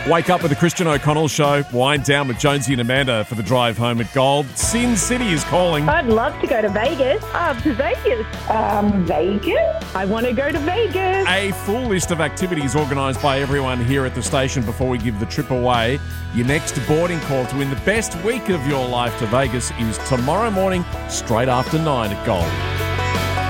Wake up with the Christian O'Connell Show. Wind down with Jonesy and Amanda for the drive home at Gold. Sin City is calling. I'd love to go to Vegas. To Vegas. Vegas? I want to go to Vegas. A full list of activities organised by everyone here at the station before we give the trip away. Your next boarding call to win the best week of your life to Vegas is tomorrow morning, straight after 9 at Gold.